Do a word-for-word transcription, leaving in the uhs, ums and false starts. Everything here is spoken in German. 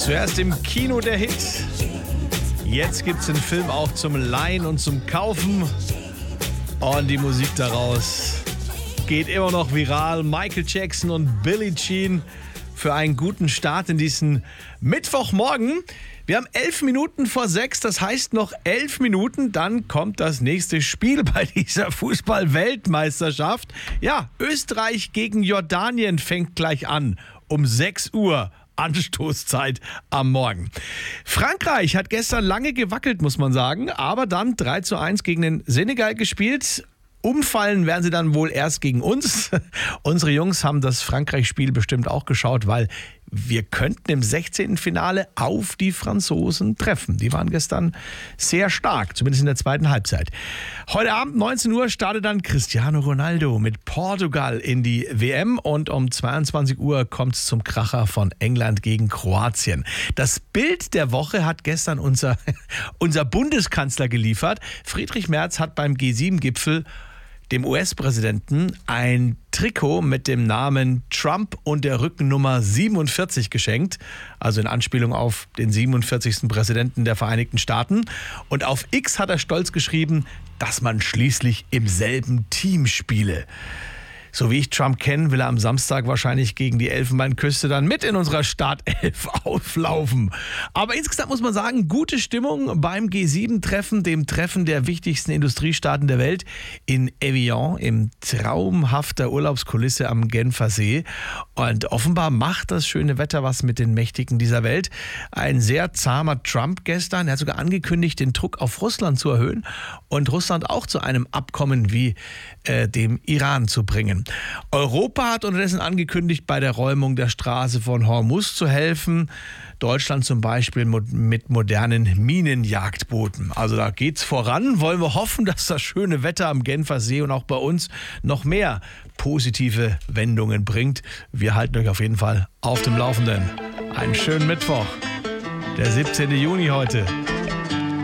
Zuerst im Kino der Hit. Jetzt gibt es den Film auch zum Leihen und zum Kaufen. Und die Musik daraus geht immer noch viral. Michael Jackson und Billie Jean für einen guten Start in diesen Mittwochmorgen. Wir haben elf Minuten vor sechs, das heißt noch elf Minuten, dann kommt das nächste Spiel bei dieser Fußball-Weltmeisterschaft. Ja, Österreich gegen Jordanien fängt gleich an, um sechs Uhr. Anstoßzeit am Morgen. Frankreich hat gestern lange gewackelt, muss man sagen, aber dann drei zu eins gegen den Senegal gespielt. Umfallen werden sie dann wohl erst gegen uns. Unsere Jungs haben das Frankreich-Spiel bestimmt auch geschaut, weil wir könnten im sechzehnten Finale auf die Franzosen treffen. Die waren gestern sehr stark, zumindest in der zweiten Halbzeit. Heute Abend neunzehn Uhr startet dann Cristiano Ronaldo mit Portugal in die W M und um zweiundzwanzig Uhr kommt es zum Kracher von England gegen Kroatien. Das Bild der Woche hat gestern unser, unser Bundeskanzler geliefert. Friedrich Merz hat beim G sieben Gipfel dem U S-Präsidenten ein Trikot mit dem Namen Trump und der Rückennummer siebenundvierzig geschenkt, also in Anspielung auf den siebenundvierzigsten Präsidenten der Vereinigten Staaten. Und auf X hat er stolz geschrieben, dass man schließlich im selben Team spiele. So wie ich Trump kenne, will er am Samstag wahrscheinlich gegen die Elfenbeinküste dann mit in unserer Startelf auflaufen. Aber insgesamt muss man sagen, gute Stimmung beim G sieben Treffen, dem Treffen der wichtigsten Industriestaaten der Welt in Evian, in traumhafter Urlaubskulisse am Genfer See. Und offenbar macht das schöne Wetter was mit den Mächtigen dieser Welt. Ein sehr zahmer Trump gestern, er hat sogar angekündigt, den Druck auf Russland zu erhöhen und Russland auch zu einem Abkommen wie äh, dem Iran zu bringen. Europa hat unterdessen angekündigt, bei der Räumung der Straße von Hormuz zu helfen. Deutschland zum Beispiel mit modernen Minenjagdbooten. Also da geht's voran. Wollen wir hoffen, dass das schöne Wetter am Genfer See und auch bei uns noch mehr positive Wendungen bringt. Wir halten euch auf jeden Fall auf dem Laufenden. Einen schönen Mittwoch, der siebzehnten Juni heute.